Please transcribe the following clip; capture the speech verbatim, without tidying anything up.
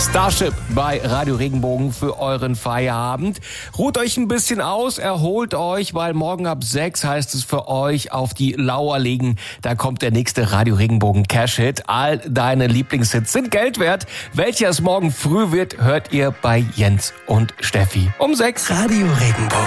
Starship bei Radio Regenbogen für euren Feierabend. Ruht euch ein bisschen aus, erholt euch, weil morgen ab sechs heißt es für euch auf die Lauer legen. Da kommt der nächste Radio Regenbogen Cash-Hit. All deine Lieblingshits sind Geld wert. Welcher es morgen früh wird, hört ihr bei Jens und Steffi um sechs. Radio Regenbogen.